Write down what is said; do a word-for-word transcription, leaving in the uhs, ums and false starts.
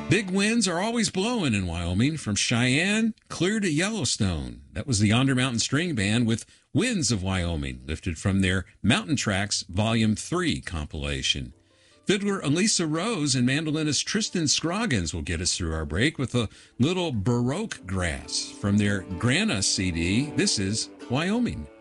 Big winds are always blowing in Wyoming from Cheyenne clear to Yellowstone. That was the Yonder Mountain String Band with Winds of Wyoming, lifted from their Mountain Tracks Volume three compilation. Fiddler Elisa Rose and mandolinist Tristan Scroggins will get us through our break with a little Baroque Grass from their Grana C D. This is Wyoming.